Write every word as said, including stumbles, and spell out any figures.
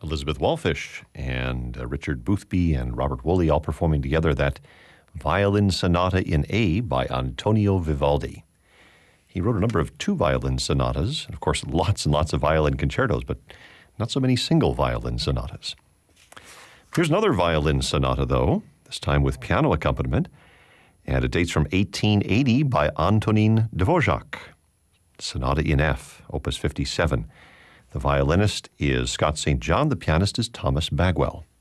Elizabeth Wallfish and uh, Richard Boothby and Robert Woolley all performing together that Violin Sonata in A by Antonio Vivaldi. He wrote a number of two-violin sonatas, and of course lots and lots of violin concertos, but not so many single violin sonatas. Here's another violin sonata, though, this time with piano accompaniment, and it dates from eighteen eighty by Antonin Dvorak. Sonata in F, Opus fifty-seven. The violinist is Scott Saint John. The pianist is Thomas Bagwell.